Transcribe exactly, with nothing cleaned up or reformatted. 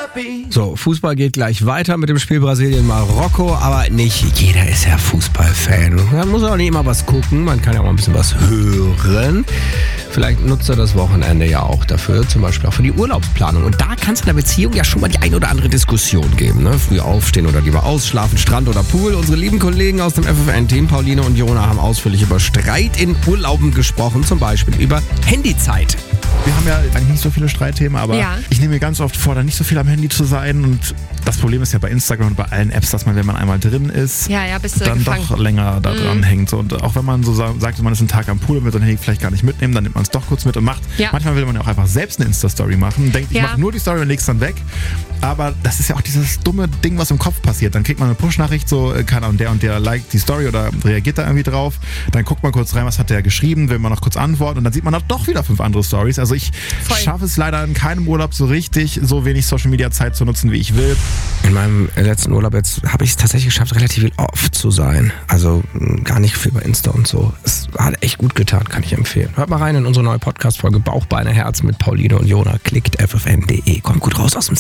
So, Fußball geht gleich weiter mit dem Spiel Brasilien-Marokko, aber nicht jeder ist ja Fußballfan. Man muss auch nicht immer was gucken, man kann ja auch mal ein bisschen was hören. Vielleicht nutzt er das Wochenende ja auch dafür, zum Beispiel auch für die Urlaubsplanung. Und da kann es in der Beziehung ja schon mal die ein oder andere Diskussion geben. Ne? Früh aufstehen oder lieber ausschlafen, Strand oder Pool. Unsere lieben Kollegen aus dem F F N-Team, Pauline und Jona, haben ausführlich über Streit in Urlauben gesprochen, zum Beispiel über Handyzeit. Wir haben ja eigentlich nicht so viele Streitthemen, aber Ja. ich nehme mir ganz oft vor, da nicht so viel am Handy zu sein. Und das Problem ist ja bei Instagram und bei allen Apps, dass man, wenn man einmal drin ist, Ja, ja, bist du dann gefangen. doch länger da dran hängt. So, und auch wenn man so sa- sagt, man ist einen Tag am Pool und will sein Handy vielleicht gar nicht mitnehmen, dann nimmt man es doch kurz mit und macht. Ja. Manchmal will man ja auch einfach selbst eine Insta-Story machen, denkt, ich Ja. mache nur die Story und leg's dann weg. Aber das ist ja auch dieses dumme Ding, was im Kopf passiert. Dann kriegt man eine Push-Nachricht, so, äh, keine Ahnung, der und der liked die Story oder reagiert da irgendwie drauf. Dann guckt man kurz rein, was hat der geschrieben, will man noch kurz antworten und dann sieht man doch wieder fünf andere Stories. Also ich Voll. schaffe es leider in keinem Urlaub so richtig, so wenig Social-Media-Zeit zu nutzen, wie ich will. In meinem letzten Urlaub jetzt habe ich es tatsächlich geschafft, relativ viel off zu sein. Also mh, gar nicht viel bei Insta und so. Es hat echt gut getan, kann ich empfehlen. Hört mal rein in unsere neue Podcast-Folge Bauch, Beine, Herz mit Pauline und Jona. Klickt f f n punkt d e. Kommt gut raus aus dem